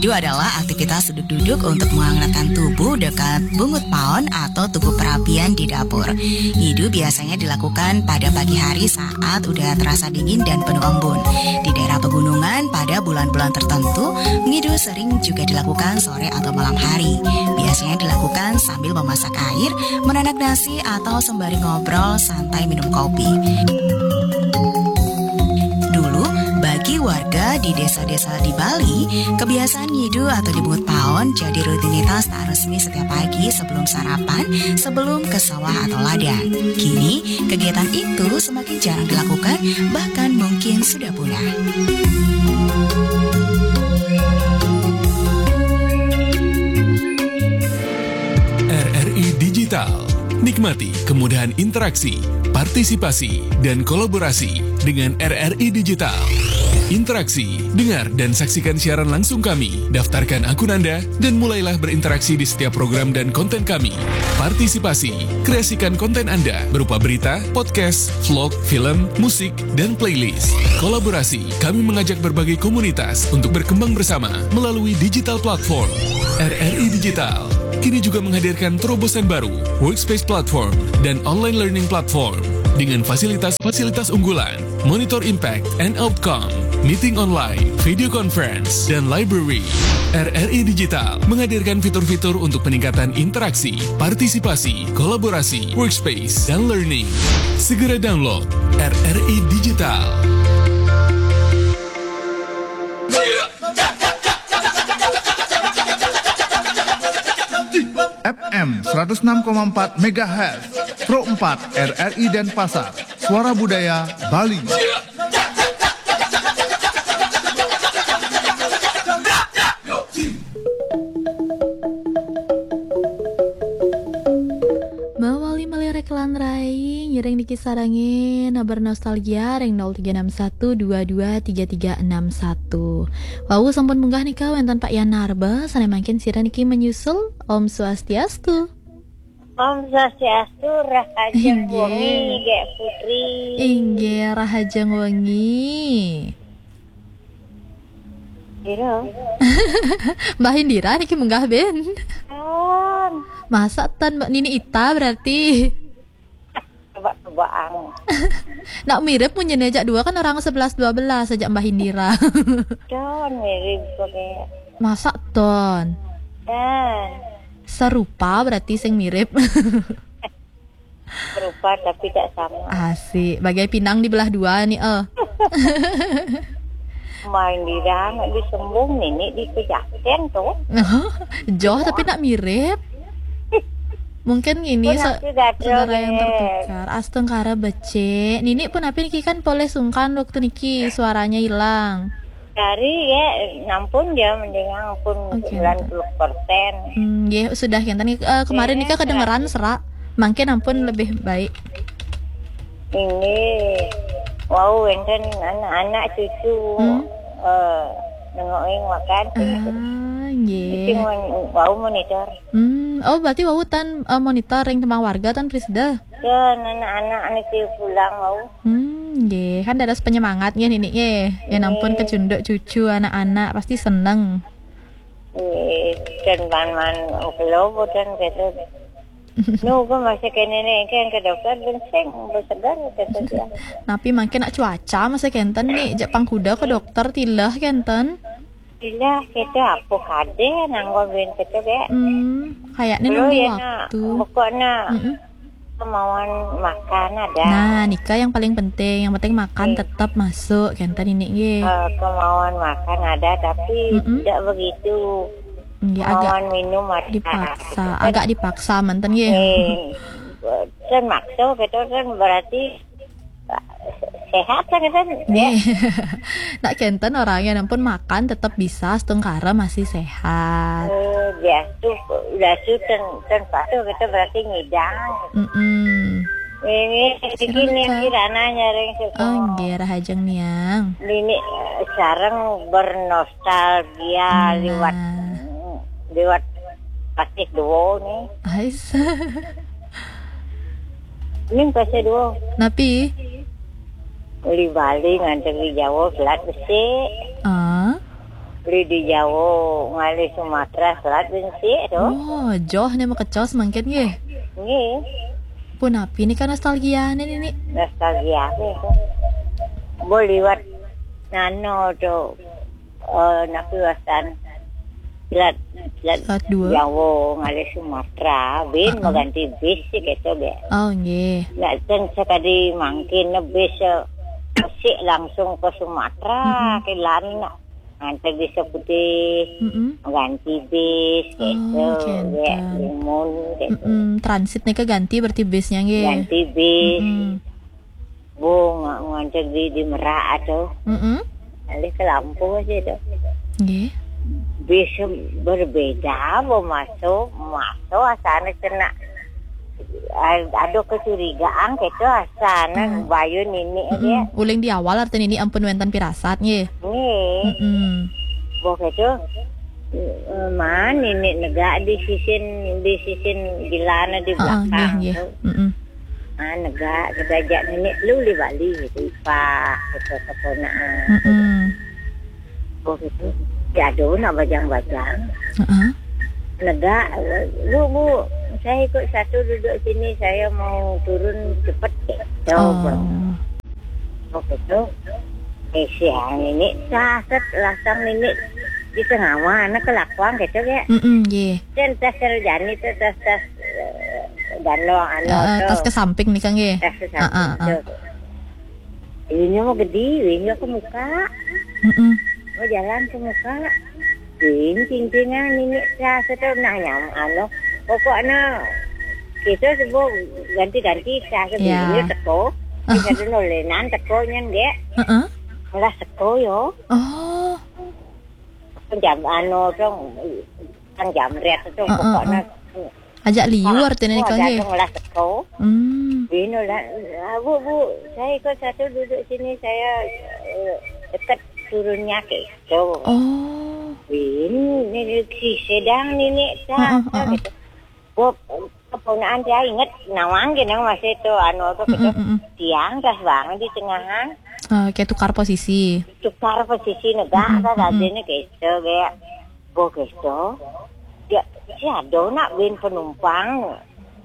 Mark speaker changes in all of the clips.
Speaker 1: Nyidu adalah aktivitas duduk-duduk untuk menghangatkan tubuh dekat bungut paon atau tugu perapian di dapur. Nyidu biasanya dilakukan pada pagi hari saat udah terasa dingin dan penuh embun. Di daerah pegunungan pada bulan-bulan tertentu, nyidu sering juga dilakukan sore atau malam hari. Biasanya dilakukan sambil memasak air, menanak nasi atau sembari ngobrol santai minum kopi. Dulu, bagi warga di desa-desa di Bali, kebiasaan nyidu atau dibungut paon jadi rutinitas tak resmi setiap pagi sebelum sarapan, sebelum ke sawah atau ladang. Kini, kegiatan itu semakin jarang dilakukan, bahkan mungkin sudah punah.
Speaker 2: RRI Digital. Nikmati kemudahan interaksi, partisipasi, dan kolaborasi dengan RRI Digital. Interaksi, dengar dan saksikan siaran langsung kami, daftarkan akun Anda, dan mulailah berinteraksi di setiap program dan konten kami. Partisipasi, kreasikan konten Anda berupa berita, podcast, vlog, film, musik, dan playlist. Kolaborasi, kami mengajak berbagai komunitas untuk berkembang bersama melalui digital platform. RRI Digital kini juga menghadirkan terobosan baru, workspace platform, dan online learning platform dengan fasilitas-fasilitas unggulan, monitor impact and outcome, meeting online, video conference, dan library. RRI Digital menghadirkan fitur-fitur untuk peningkatan interaksi, partisipasi, kolaborasi, workspace, dan learning. Segera download RRI Digital.
Speaker 3: FM 106,4 MHz, Pro 4 RRI Denpasar, Suara Budaya Bali.
Speaker 4: Mawali melirik lanrai, nyering dikisarangin, nabar nostalgia, reng 0361223361. Wau sampun munggah nikah wenten Pak Yanarba, sana makin sira niki menyusul. Om Swastiastu.
Speaker 5: Om Swastiastu, Rahajeng Wengi, Gek Putri.
Speaker 4: Inggih, Rahajeng Wengi.
Speaker 5: Diro.
Speaker 4: Mbah Indira niki munggah ben. Masa tan Mbak Nini Ita berarti.
Speaker 5: Coba-cobaan.
Speaker 4: Nak mirip punya nejak dua kan orang 11-12 sejak Mbah Indira.
Speaker 5: Don mirip pakai.
Speaker 4: Masa ton?
Speaker 5: Dan
Speaker 4: serupa berarti sing mirip.
Speaker 5: serupa tapi tak sama.
Speaker 4: Asik, bagai pinang di belah dua nih
Speaker 5: Main di nggak disembung nenek di kejaten tuh.
Speaker 4: Jauh tapi nak mirip. Mungkin ini saudara yang tertukar. Astengkara becek. Nini pun apa niki kan boleh sungkan waktu niki suaranya hilang.
Speaker 5: Dari ya nampun dia mendengar pun 90%.
Speaker 4: Ya sudah kan tadi kemarin nikah kedengeran serak. Makin ampun lebih baik.
Speaker 5: Ini wow enten anak-anak cucu nengokin makan.
Speaker 4: Nggih.
Speaker 5: Wow monitor.
Speaker 4: Oh berarti wau tan monitor yang tembang warga tan Prisda.
Speaker 5: Dan anak-anak niki pulang wow.
Speaker 4: Nggih, kan ada penyemangatnya nih ya. Ya ampun kecunduk cucu anak-anak pasti seneng.
Speaker 5: Dan man ulo dan gitu. Nunggu masih kene kan ke dokter benseng bersegar kata dia.
Speaker 4: Tapi makin nak cuaca masa kenten nih Jepang kuda ke dokter tilah kenten.
Speaker 5: Tilah kita apa kade nanggo ben kita be.
Speaker 4: Kayaknya nunggu waktu.
Speaker 5: Pokoknya kemauan makan ada.
Speaker 4: Nah, nikah yang paling penting makan tetap masuk kenten ini nggih.
Speaker 5: Kemauan makan ada tapi tidak begitu.
Speaker 4: Ya, agak
Speaker 5: minum
Speaker 4: agak dipaksa mantan ya.
Speaker 5: Kan maksa gitu kan berarti sehat kan kan.
Speaker 4: Nak kenten orangnya nampun makan tetap bisa setengkara masih sehat.
Speaker 5: Ya tuh dan patu kita berarti ngidang. Ini kirana nyareng suka.
Speaker 4: Nggih rahajeng niang.
Speaker 5: Ini sareng bernostalgia lewat pasti duo nih.
Speaker 4: Ais.
Speaker 5: Ini pasti duo.
Speaker 4: Napi?
Speaker 5: Uli Bali nganter di Jawa pelat besi. beli di Jawa ngali Sumatera Selat bensi tu.
Speaker 4: Oh, joh nih mau kecos mangken nggih.
Speaker 5: Nggih,
Speaker 4: Pun api ini kan nostalgia nih.
Speaker 5: nostalgia tu. Boleh liwat nano tu nak wasan
Speaker 4: Selat 2.
Speaker 5: Jawa ngali Sumatera bin mengganti bis sih gitu be.
Speaker 4: Oh, nggih.
Speaker 5: Nak sen sekali mungkin bis masih langsung ke Sumatera ke lan nanti bisa putih ganti bis gitu ya limun gitu
Speaker 4: Transit nih ganti berarti bisnya nggih.
Speaker 5: ganti bis bu nganter di Merak tuh alih ke Lampung aja tuh
Speaker 4: Nggih.
Speaker 5: bis berbeda mau masuk asalnya kena ada kecurigaan gitu asalnya bayu ini dia
Speaker 4: Uling di awal artinya ini ampun wentan pirasat nggih.
Speaker 5: nih bok itu mana ini negak di sisin gilana di belakang
Speaker 4: Nggih.
Speaker 5: tuh. Negak kedajak nenek lu di Bali gitu Pak gitu keponaan bok itu jatuh nak bajang-bajang negak bu saya ikut satu duduk sini saya mau turun cepat gitu bok itu siang ini saset lasang ini di tengah mana kelakuan gitu ya
Speaker 4: Nggih.
Speaker 5: dan tas terjani itu tas danau
Speaker 4: Tas ke samping nih Kang nggih.
Speaker 5: tas samping ini mau gede ini ke muka mau jalan ke muka cincin-cincingan ini saset itu nanya pokoknya kita sebut ganti-ganti saset ini teko kita dulu lenan tekonya nggak lah teko yo
Speaker 4: Oh.
Speaker 5: jam dong jam red itu pokoknya
Speaker 4: Ajak liur artinya nih Kang nggih.
Speaker 5: lah teko Bino lah bu saya ikut satu duduk sini saya dekat turunnya gitu ini si sedang ini gitu bu kepunaan saya ingat nawang gitu masih itu itu tiang tas banget di tengahan
Speaker 4: Kayak tukar posisi.
Speaker 5: Tukar posisi negara ini gitu kayak bu gitu ya si ada nak bin penumpang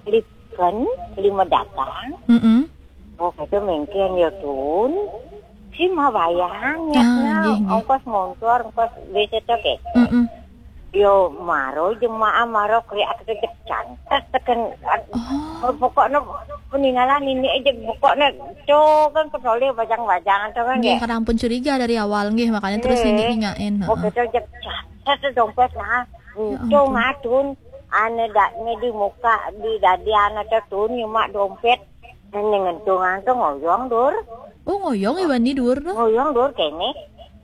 Speaker 5: lima datang bu gitu mungkin ya tun si mah bayangnya ongkos motor ongkos bisa tuh gitu yo maro jemaah maro kriak cantik tekan pokoknya peninggalan ini aja pokoknya tuh kan kecuali bajang-bajangan tuh kan
Speaker 4: nggih karena ampun curiga dari awal nggih makanya terus ini ingain
Speaker 5: oke tuh cantik dompet nah tuh ngatun ane daknya di muka di dadi anak tuh nyimak dompet dan ngentungan tuh ngoyong dur
Speaker 4: ngoyong ya bandi dur
Speaker 5: ngoyong dur kene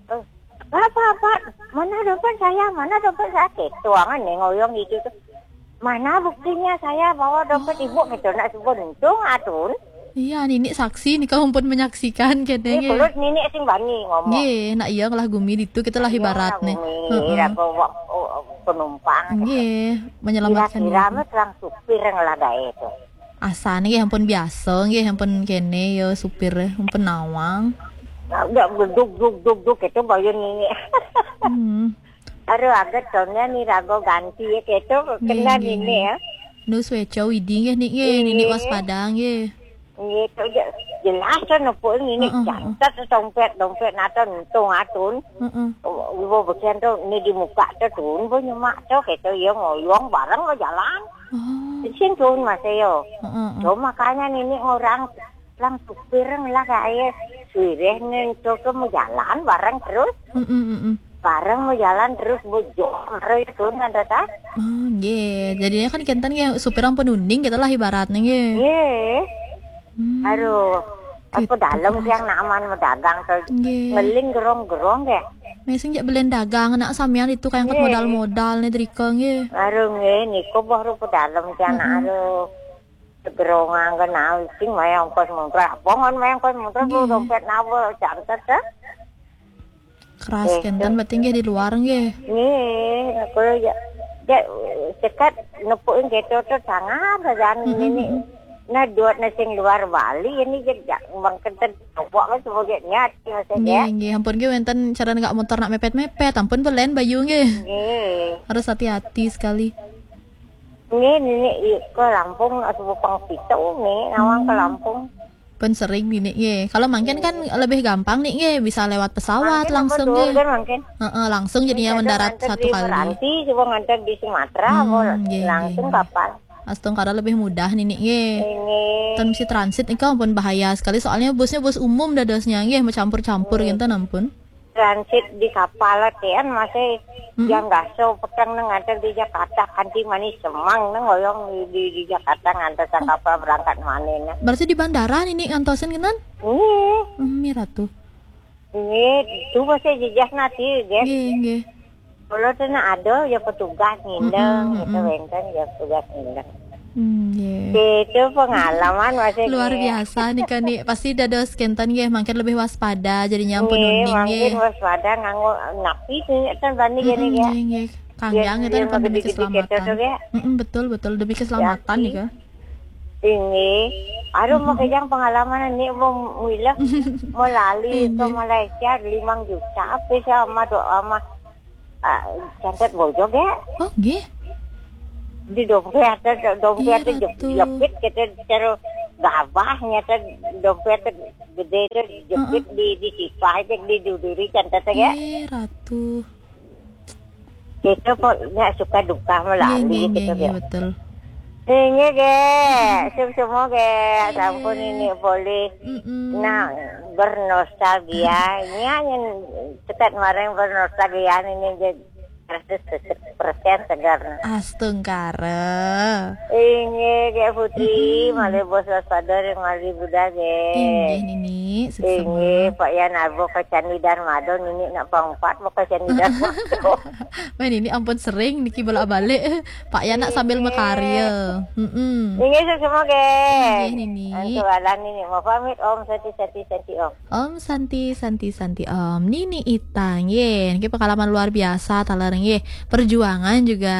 Speaker 5: apa mana dompet saya ketuangan nih ngoyong gitu tuh mana buktinya saya bawa dompet ibu gitu nak sebut untung atun
Speaker 4: iya nini saksi nih kamu pun menyaksikan katanya
Speaker 5: ini kulit nini sing bani ngomong
Speaker 4: nggih nak iya lah gumi itu kita lah ibarat nih
Speaker 5: bawa penumpang
Speaker 4: nggih menyelamatkan
Speaker 5: kira-kira terang supir ngelada itu
Speaker 4: asane nggih ampun biasa nggih ampun kene yo supir ampun nawang
Speaker 5: udah duduk itu bayun ini. Aduh agak connya nih rago ganti ya gitu kena ini ya.
Speaker 4: Nu sweco widi nggih nini waspada nggih.
Speaker 5: Gitu jelas kan nepun ini cantik dompet nata untung atun. Ibu bagian tuh ini di muka tuh tun bu nyemak tuh gitu ya ngoyong bareng lo jalan. Di sini tun masih yo. Makanya ini orang lang supir lah kayak suireh nih tuh mau jalan bareng terus bareng mau jalan terus bujur itu nanti tak
Speaker 4: jadinya kan kentan ya supir ampun unding kita lah ibaratnya
Speaker 5: aduh aku dalam yang naman mendagang tuh ngeling gerong ya
Speaker 4: mesing jak belen dagang nak samian itu kayak modal nih trika nggih
Speaker 5: aduh nih kok baru ke dalam yang aduh gerongan kenal sing maya ongkos motor pohon maya ongkos motor bu dompet nawa cantik tuh
Speaker 4: keras kentan berarti nggih di luar nggih
Speaker 5: aku ya cekat nepuin gitu tuh sangat jalan ini Nah, duat na sing luar Bali ini jadi bang kenten buat kan sebagai nyat maksudnya.
Speaker 4: Nggih, ampun nggih wonten cara nggak motor nak mepet-mepet, ampun pelen bayu nggih.
Speaker 5: Nggih.
Speaker 4: Harus hati-hati sekali.
Speaker 5: Ini ke Lampung atau Pangpito nih, ngawang ke Lampung.
Speaker 4: Pun sering nih nggih. Kalau mungkin kan lebih gampang nih nggih, bisa lewat pesawat langsung nggih. Langsung jadinya mendarat satu kali.
Speaker 5: Nanti coba ngantar di Sumatera, langsung kapal.
Speaker 4: Astung karena lebih mudah nih nggih. Tan mesti transit nih ampun bahaya sekali soalnya busnya bus umum dadasnya nggih campur-campur gitu ampun.
Speaker 5: Transit di kapal kan masih yang gaso petang ngantar di Jakarta kanti manis semang ngoyong di Jakarta ngantar sa kapal berangkat mana.
Speaker 4: Berarti di bandara nih ngantosin genan? Mira tuh.
Speaker 5: Itu masih jejak nanti guys.
Speaker 4: Nggih.
Speaker 5: Kalau tena ada ya petugas ngindeng, itu bengkel ya petugas ngindeng. Itu pengalaman masih
Speaker 4: luar biasa nih kan nih pasti dados kentan nggih makin lebih waspada jadinya ampun uning nggih.
Speaker 5: Makin waspada nganggo napi sih kan bani gini ya.
Speaker 4: Nggih. Kangjang itu kan demi keselamatan. Betul demi keselamatan nih kan.
Speaker 5: Ini aduh mau kejang pengalaman ini mau milah mau lali ke Malaysia 5 juta apa sama doa mah cantet bojok ya.
Speaker 4: Oh nggih.
Speaker 5: Di dompet jepit kita cara gabahnya teh dompet gede jepit di sipah aja di duduri cantet ya.
Speaker 4: Ratu.
Speaker 5: Kita pokoknya suka duka melalui gitu ya.
Speaker 4: Betul.
Speaker 5: Ini semua sampun ini boleh. Nah, bernostalgia. Ini hanya cekat kemarin bernostalgia ini jadi 100% segar.
Speaker 4: Astungkara.
Speaker 5: Ini Putri, malih bos waspada yang malih budak
Speaker 4: Ini
Speaker 5: ini Pak Yan Arbo ke Candi Darmado ini nak pangpat mau ke Candi Darmado.
Speaker 4: Men ini ampun sering niki bolak-balik Pak Yan nak sambil mekarya.
Speaker 5: Ini semua
Speaker 4: Ini.
Speaker 5: Antualan ini mau pamit Om Santi Om.
Speaker 4: Om Santi Om. Nini Itang nggih. Niki pengalaman luar biasa talar nggih. Perjuangan juga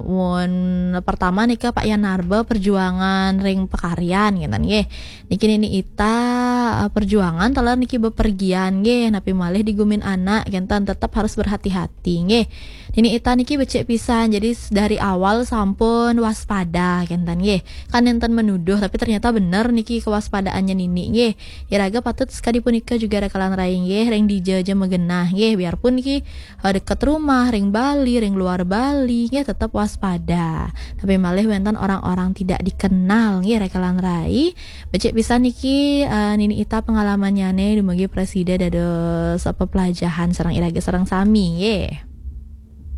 Speaker 4: pertama nih ke Pak Yan Arbo perjuangan ring pekaryan gitu nggih. Niki Nini Ita perjuangan talar niki bepergian nggih napi malih digumin anak gentan tetap harus berhati-hati nggih. Nini Ita niki becek pisan jadi dari awal sampun waspada gentan nggih. Kan enten menuduh tapi ternyata bener niki kewaspadaannya Nini nggih. Iraga patut sekali punika juga rekalan rai nggih ring dijaja megenah nggih biarpun niki dekat rumah ring Bali ring luar Bali nggih tetap waspada. Tapi malih wenten orang-orang tidak dikenal nggih rekalan rai becek pisan niki Nini Ita pengalamannya nih dumugi presiden dados pelajahan sareng iraga sareng sami nggih.